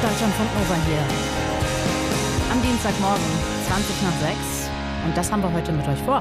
Deutschlandfunk Nova hier. Am Dienstagmorgen, 6:20. Und das haben wir heute mit euch vor.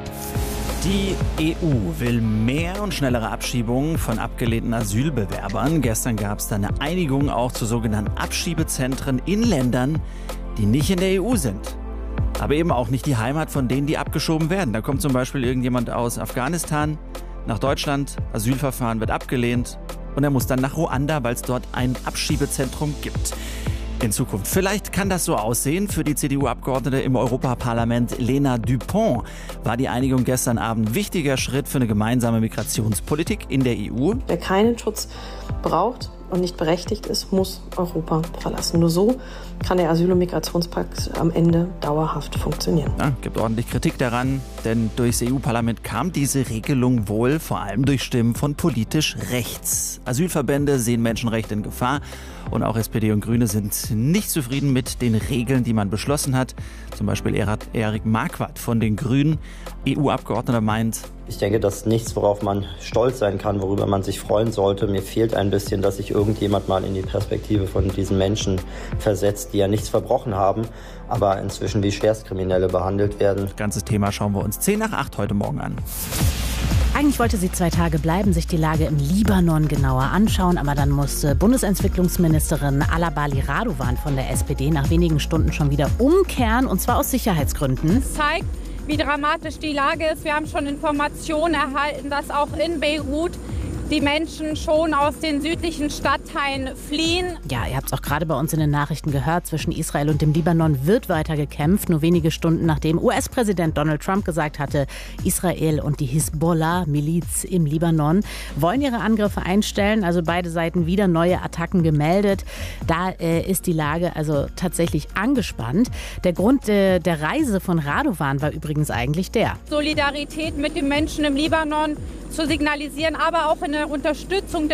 Die EU will mehr und schnellere Abschiebungen von abgelehnten Asylbewerbern. Gestern gab es da eine Einigung auch zu sogenannten Abschiebezentren in Ländern, die nicht in der EU sind. Aber eben auch nicht die Heimat von denen, die abgeschoben werden. Da kommt zum Beispiel irgendjemand aus Afghanistan nach Deutschland, Asylverfahren wird abgelehnt und er muss dann nach Ruanda, weil es dort ein Abschiebezentrum gibt. In Zukunft. Vielleicht kann das so aussehen. Für die CDU-Abgeordnete im Europaparlament Lena Dupont war die Einigung gestern Abend ein wichtiger Schritt für eine gemeinsame Migrationspolitik in der EU. Wer keinen Schutz braucht und nicht berechtigt ist, muss Europa verlassen. Nur so kann der Asyl- und Migrationspakt am Ende dauerhaft funktionieren. Ja, gibt ordentlich Kritik daran, denn durchs EU-Parlament kam diese Regelung wohl vor allem durch Stimmen von politisch rechts. Asylverbände sehen Menschenrechte in Gefahr und auch SPD und Grüne sind nicht zufrieden mit den Regeln, die man beschlossen hat. Zum Beispiel Erik Marquardt von den Grünen, EU-Abgeordneter, meint: Ich denke, das ist nichts, worauf man stolz sein kann, worüber man sich freuen sollte. Mir fehlt ein bisschen, dass sich irgendjemand mal in die Perspektive von diesen Menschen versetzt, die ja nichts verbrochen haben, aber inzwischen wie Schwerstkriminelle behandelt werden. Das ganze Thema schauen wir uns 7:50 heute Morgen an. Eigentlich wollte sie 2 Tage bleiben, sich die Lage im Libanon genauer anschauen, aber dann musste Bundesentwicklungsministerin Alabali Radovan von der SPD nach wenigen Stunden schon wieder umkehren, und zwar aus Sicherheitsgründen. Das zeigt, wie dramatisch die Lage ist. Wir haben schon Informationen erhalten, dass auch in Beirut die Menschen schon aus den südlichen Stadtteilen fliehen. Ja, ihr habt es auch gerade bei uns in den Nachrichten gehört. Zwischen Israel und dem Libanon wird weiter gekämpft. Nur wenige Stunden nachdem US-Präsident Donald Trump gesagt hatte, Israel und die Hisbollah-Miliz im Libanon wollen ihre Angriffe einstellen. Also beide Seiten wieder neue Attacken gemeldet. Da ist die Lage also tatsächlich angespannt. Der Grund der Reise von Radovan war übrigens eigentlich der: Solidarität mit den Menschen im Libanon zu signalisieren, aber auch in der Unterstützung